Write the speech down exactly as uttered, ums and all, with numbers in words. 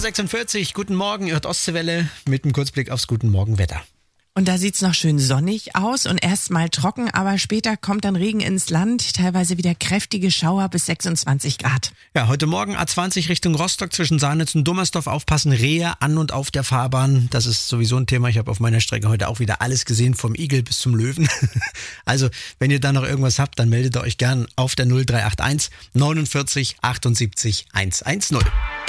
sechsundvierzig, guten Morgen, ihr hört Ostseewelle mit einem Kurzblick aufs Guten Morgen Wetter. Und da sieht's noch schön sonnig aus und erstmal trocken, aber später kommt dann Regen ins Land, teilweise wieder kräftige Schauer bis sechsundzwanzig Grad. Ja, heute Morgen A zwanzig Richtung Rostock zwischen Sahnitz und Dummersdorf aufpassen, Rehe an und auf der Fahrbahn. Das ist sowieso ein Thema. Ich habe auf meiner Strecke heute auch wieder alles gesehen, vom Igel bis zum Löwen. Also, wenn ihr da noch irgendwas habt, dann meldet ihr euch gern auf der null drei acht eins neunundvierzig achtundsiebzig hundertzehn.